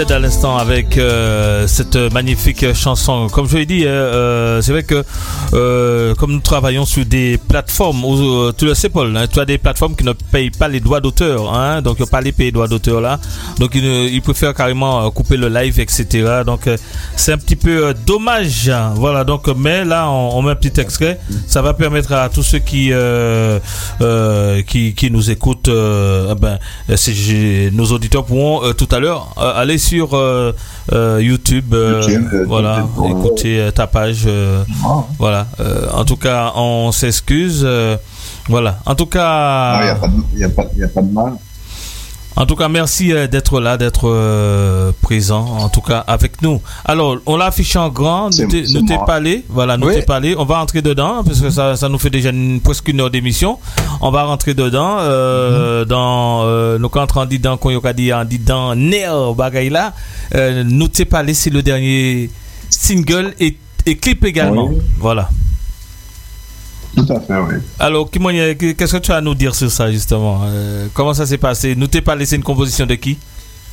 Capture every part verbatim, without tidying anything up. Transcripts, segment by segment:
À l'instant avec euh, cette magnifique chanson. Comme je l'ai dit, euh, c'est vrai que euh, comme nous travaillons sur des plateformes, où, euh, tu le sais Paul, hein, tu as des plateformes qui ne payent pas les droits d'auteur, hein, donc il n'y a pas les payés droits d'auteur là, donc ils, ils préfèrent carrément euh, couper le live, et cetera. Donc euh, c'est un petit peu euh, dommage, hein, voilà. Donc mais là on, on met un petit extrait, ça va permettre à tous ceux qui euh, euh, qui, qui nous écoutent, euh, ben, c'est, nos auditeurs pourront euh, tout à l'heure euh, aller sur sur euh, euh, YouTube, euh, YouTube euh, voilà, euh, écoutez euh, ta page, euh, oh. voilà. Euh, en tout cas, on s'excuse, euh, voilà. En tout cas, il n'y a, a, a pas de mal. En tout cas, merci euh, d'être là, d'être euh, présent, en tout cas avec nous. Alors, on l'a affiché en grand, ne t'es, ne t'es pas allé, voilà, ne oui. t'es pas allé. On va rentrer dedans, parce que ça, ça nous fait déjà une, presque une heure d'émission. On va rentrer dedans, euh, mm-hmm. dans, euh, nous quand on dit dans, qu'on y a dit, on dit dans Néo Bagay là, euh, ne t'es pas allé, c'est le dernier single et, et clip également, oui. voilà. Tout à fait, oui. Alors, qu'est-ce que tu as à nous dire sur ça, justement? euh, Comment ça s'est passé? Nous t'es pas laissé une composition de qui?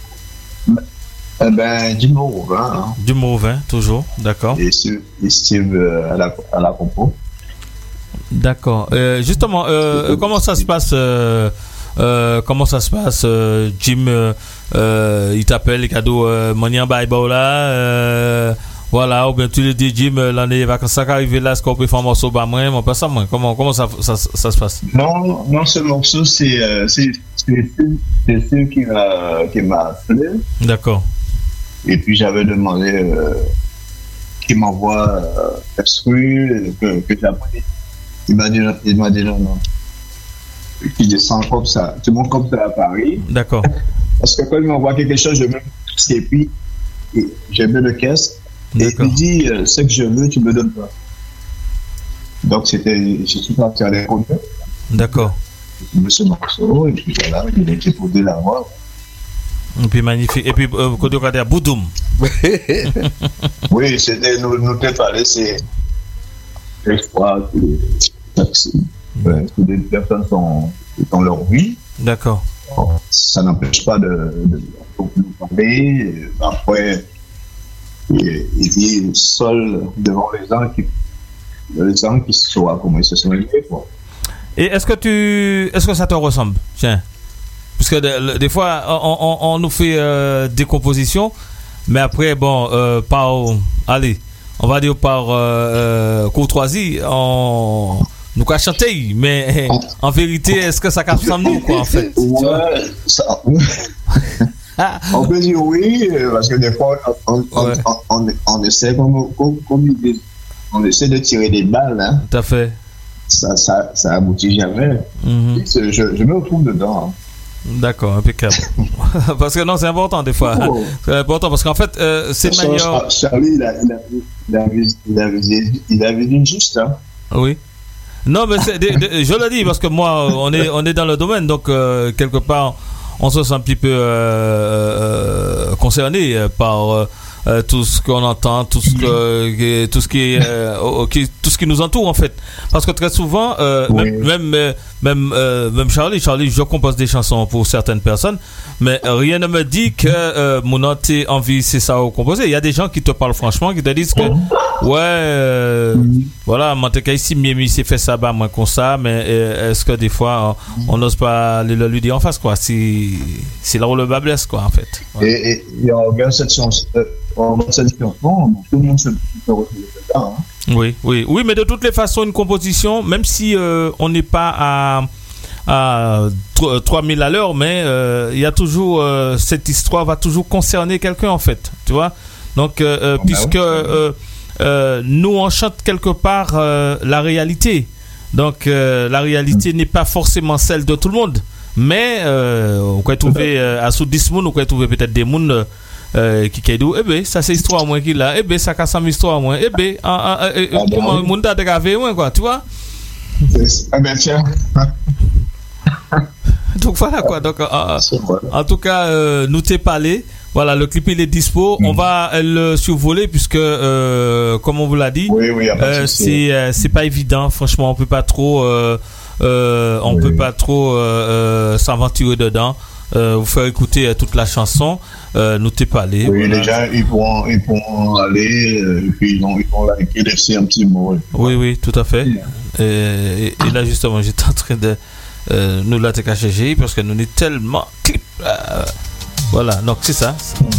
Eh ben, du Mauvin. Hein. Du Mauvin, toujours, d'accord. Et, et Steve euh, à, la, à la compo. D'accord. Euh, justement, euh, comment ça se passe euh, euh, Comment ça se passe euh, Jim, euh, euh, il t'appelle, les cadeaux, euh, Monian Bible là euh, voilà, ou bien tu le dis, Jim, l'année vacances, ça qui arrive là, est-ce qu'on peut faire un morceau, bah, moi, moi, pas ça, moi. Comment, comment ça, ça, ça, ça se passe? Non, non, ce morceau, c'est, euh, c'est, c'est, c'est Steve qui m'a, qui m'a appelé. D'accord. Et puis, j'avais demandé, euh, qu'il m'envoie, euh, exclu, que, que j'appelle. Il m'a dit, il m'a dit, non, non. Il descend comme ça, tu montes comme ça à Paris. D'accord. Parce que quand il m'envoie quelque chose, je mets, et puis, j'ai mis le caisse. Et il dit, euh, ce que je veux, tu me donnes pas. Donc, c'était, je suis parti à l'école. D'accord. Je me suis ce morceau, et puis voilà, il était pour de la voix. Et puis, magnifique. Et puis, euh, quand tu regardes à Boudoum. Oui, c'était, nous, nous t'ai parlé, c'est, je crois que ouais, que des personnes sont dans leur vie. D'accord. Alors, ça n'empêche pas de, de, de nous parler. Après, il dit seul devant les gens qui, les gens qui se soient comment ils se sont élevés, quoi. Et est-ce que tu, est-ce que ça te ressemble, tiens, parce que de, des fois on, on, on nous fait euh, des compositions, mais après bon, euh, par, allez, on va dire par euh, euh, courtoisie, on nous qu'a chanté, mais en vérité, est-ce que ça ressemble nous, quoi, en fait? Ouais, ça. On peut dire oui, parce que des fois, on, on, ouais. on, on, on essaie, comme, comme, comme on essaie de tirer des balles. Hein. Tout à fait. Ça, ça, ça aboutit jamais. Mm-hmm. Je, je me retrouve dedans. Hein. D'accord, impeccable. Parce que non, c'est important des fois. Oh. Hein. C'est important parce qu'en fait, euh, c'est manière. Charlie, il a, il a, il a, il a, il a vu juste. Hein. Oui. Non, mais c'est, de, de, je le dis parce que moi, on est, on est dans le domaine, donc euh, quelque part. On se sent un petit peu euh, euh, concerné par euh, tout ce qu'on entend, tout ce que, tout ce qui, euh, qui, tout ce qui nous entoure en fait. Parce que très souvent, euh, oui. même, même, même, euh, même Charlie, Charlie, je compose des chansons pour certaines personnes, mais rien ne me dit que euh, mon envie c'est ça au composer. Il y a des gens qui te parlent franchement, qui te disent que ouais, euh, voilà, Manteca ici, Miami s'est fait ça, bah moi comme ça, mais euh, est-ce que des fois on n'ose pas le lui dire en face, quoi? C'est, c'est là où le bas blesse, quoi, en fait. Ouais. Et, et, et on regarde cette chanson, euh, on regarde cette chanson, tout le monde se retrouve dedans. Hein. Oui, oui, oui, mais de toutes les façons, une composition, même si euh, on n'est pas à, à trois mille à l'heure, mais il euh, y a toujours, euh, cette histoire va toujours concerner quelqu'un, en fait, tu vois. Donc, euh, euh, puisque euh, euh, nous, on chante quelque part euh, la réalité. Donc, euh, la réalité n'est pas forcément celle de tout le monde. Mais, euh, on peut trouver euh, à sous dix moun, on peut trouver peut-être des moun euh, qui dit, eh ben, ça c'est histoire moins qu'il a, eh ben, ça casse une histoire moins, eh ben, ah, ah, eh, ah, comment moun t'a dégavé moins, quoi, tu vois? Ah ben, tiens. Donc, voilà, quoi. Donc, euh, en tout cas, euh, nous t'ai parlé. Voilà, le clip il est dispo. Mmh. On va le survoler puisque, euh, comme on vous l'a dit, oui, oui, euh, c'est, euh, c'est pas évident. Franchement, on peut pas trop, euh, euh, on oui. peut pas trop euh, euh, s'aventurer dedans. euh, vous faire écouter euh, toute la chanson. Euh, nous t'ai parlé. Oui, voilà. déjà, ils pourront, ils pourront aller, euh, et puis ils vont, ils vont liker, laisser un petit mot. Oui, oui, tout à fait. Et, et, et là, justement, j'étais en train de euh, nous la T K G G parce que nous sommes tellement clip. Euh, voilà, donc c'est ça.